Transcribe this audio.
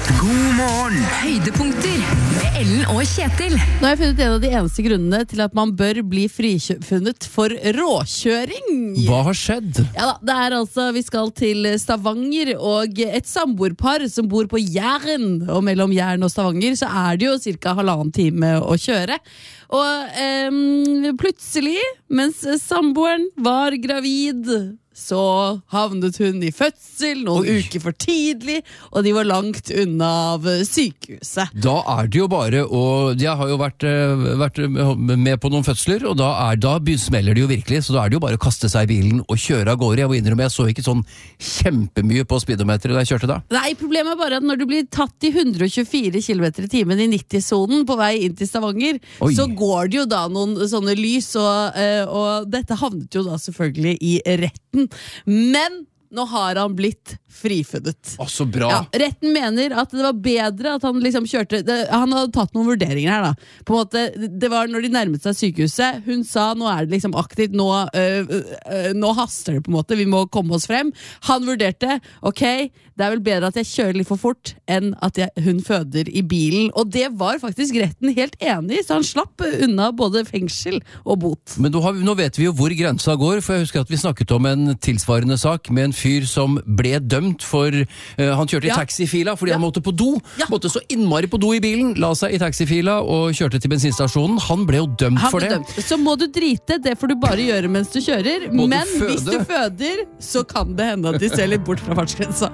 God morgen! Høydepunkter med Ellen og Kjetil. Nå har jeg funnet en av de eneste grunnene til at man bør bli frifunnet for råkjøring. Hva har skjedd? Ja da, det er altså, vi skal til Stavanger, og et samboerpar som bor på Jæren, og mellom Jæren og Stavanger så er det jo cirka 1,5 time å kjøre. Og plutselig, mens samboeren var gravid, så havnet hun i fødsel noen uker for tidlig, og de var langt unna av sykehuset. Da er det jo bare, og jeg har jo vært med på noen fødsler, og da smeller det jo virkelig, så da er det jo bare å kaste seg i bilen og kjøre av gårde. Jeg må innrømme, jeg så ikke sånn kjempemye på speedometeret da jeg kjørte da. Nei, problemet er bare at når du blir tatt i 124 km i timen i 90-sonen på vei inn til Stavanger, så går det jo da noen sånne lys, og dette havnet jo da selvfølgelig i retten. Men nå har han blitt frifunnet. Så bra. Ja, retten mener at det var bedre at han liksom kjørte han hadde tatt noen vurderinger her da. På en måte, det var når de nærmet seg sykehuset. Hun sa, nå er det liksom aktivt, nå haster det på en måte, vi må komme oss frem. Han vurderte, ok, det er vel bedre at jeg kjører litt for fort enn at hun føder i bilen. Og det var faktisk retten helt enig i, så han slapp unna både fengsel og bot. Men nå vet vi jo hvor grensa går, for jeg husker at vi snakket om en tilsvarende sak med en fyr som ble dømt for han kjørte i taxifila fordi han måtte på do. Måtte så innmari på do i bilen, la seg i taxifila og kjørte til bensinstasjonen. Han ble jo dømt for det. Så må du drite, det får du bare gjøre mens du kjører. Men hvis du føder, så kan det hende at de ser litt bort fra fartsgrensa.